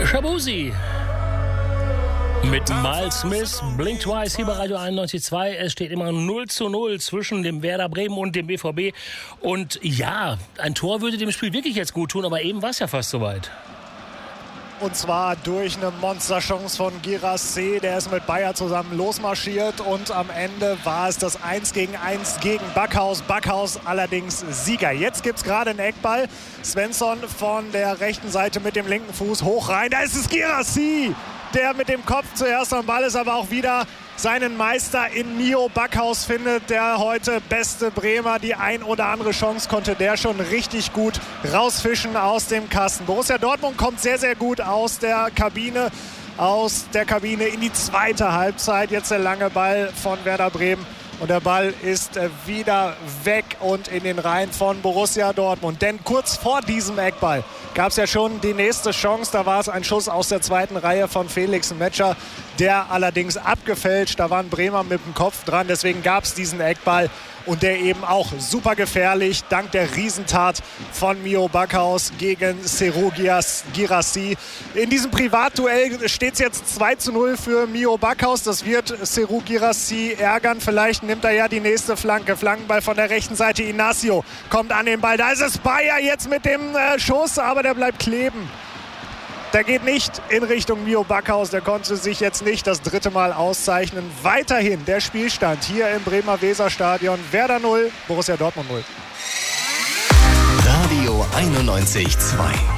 Shabuzi mit Miles Smith, Blink Twice hier bei Radio 91.2. Es steht immer 0:0 zwischen dem Werder Bremen und dem BVB. Und ja, ein Tor würde dem Spiel wirklich jetzt gut tun, aber eben war es ja fast soweit. Und zwar durch eine Monsterchance von Guirassy. Der ist mit Bayer zusammen losmarschiert. Und am Ende war es das 1:1 gegen Backhaus. Backhaus allerdings Sieger. Jetzt gibt es gerade einen Eckball. Svensson von der rechten Seite mit dem linken Fuß hoch rein. Da ist es Guirassy, der mit dem Kopf zuerst am Ball ist, aber auch wieder seinen Meister in Mio Backhaus findet. Der heute beste Bremer. Die ein oder andere Chance konnte der schon richtig gut rausfischen aus dem Kasten. Borussia Dortmund kommt sehr, sehr gut aus der Kabine in die zweite Halbzeit. Jetzt der lange Ball von Werder Bremen. Und der Ball ist wieder weg und in den Reihen von Borussia Dortmund. Denn kurz vor diesem Eckball gab es ja schon die nächste Chance. Da war es ein Schuss aus der zweiten Reihe von Felix Metscher, der allerdings abgefälscht. Da war ein Bremer mit dem Kopf dran. Deswegen gab es diesen Eckball. Und der eben auch super gefährlich, dank der Riesentat von Mio Backhaus gegen Serhou Guirassy. In diesem Privatduell steht es jetzt 2:0 für Mio Backhaus. Das wird Serhou Guirassy ärgern. Vielleicht nimmt er ja die nächste Flanke. Flankenball von der rechten Seite. Inacio kommt an den Ball. Da ist es Bayer jetzt mit dem Schuss, aber der bleibt kleben. Der geht nicht in Richtung Mio Backhaus. Der konnte sich jetzt nicht das dritte Mal auszeichnen. Weiterhin der Spielstand hier im Bremer Weserstadion. Werder 0, Borussia Dortmund 0. Radio 91.2